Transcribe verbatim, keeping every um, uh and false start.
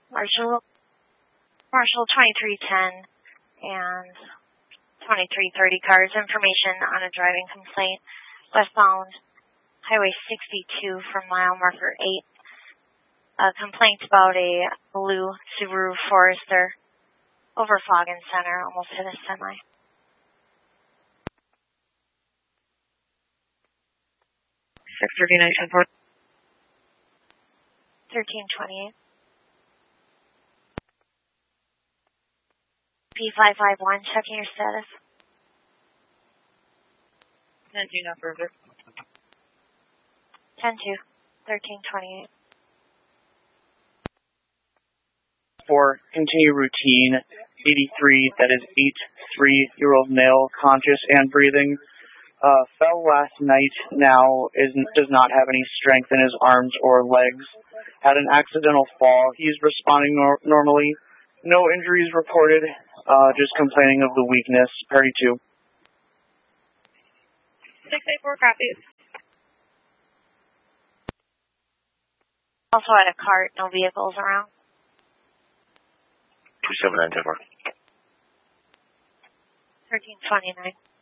Marshall, Marshall twenty-three ten and twenty-three thirty cars. Information on a driving complaint westbound Highway sixty-two from mile marker eight. A complaint about a blue Subaru Forester over Foggin Center, almost hit a semi. six thirty-nine ten four. thirteen twenty-eight. P five five one, checking your status. ten two, not further. ten two, thirteen twenty-eight. For continue routine, eighty-three, that is eight three-year-old male, conscious and breathing, uh, fell last night, now is, does not have any strength in his arms or legs, had an accidental fall. He's responding nor normally, no injuries reported, uh, just complaining of the weakness. Perry two. six eight four copies. Also had a cart, no vehicles around. two seven nine ten four. thirteen twenty-nine.